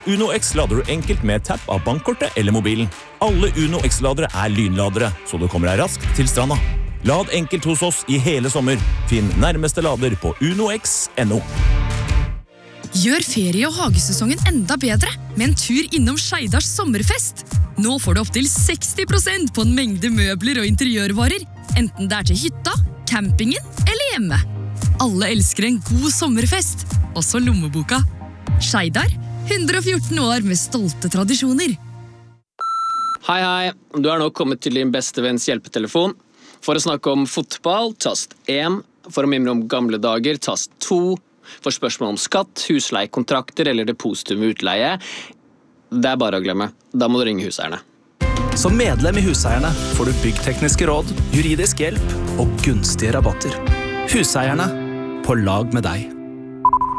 Uno X lader du enkelt med tapp av bankkortet eller mobilen. Alle Uno X-ladere er lynladere, så du kommer deg raskt til stranda. Lad enkelt hos oss i hele sommer. Finn nærmeste lader på unox.no. Gjør ferie- og hagesesongen enda bedre med en tur innom Skeidars sommerfest. Nå får du opp til 60% på en mengde møbler og interiørvarer, enten det er til hytta, campingen eller hjemme. Alle elsker en god sommerfest, også lommeboka. Skeidar, 114 år med stolte tradisjoner. Hei, du er nå kommet til din beste venns hjelpetelefon. For å snakke om fotball, tast 1. For å mimre om gamle dager, tast 2. For spørsmål om skatt, husleiekontrakter eller depositum ved utleie, det er bare å glemme. Da må du ringe Huseierne. Som medlem i Huseierne får du byggtekniske råd, juridisk hjelp og gunstige rabatter. Huseierne, på lag med deg.